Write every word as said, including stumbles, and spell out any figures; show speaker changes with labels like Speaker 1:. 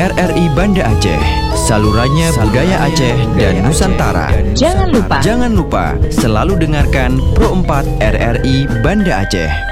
Speaker 1: R R I Banda Aceh, salurannya budaya Aceh dan Nusantara.
Speaker 2: Jangan lupa
Speaker 1: Jangan lupa selalu dengarkan Pro empat R R I Banda Aceh.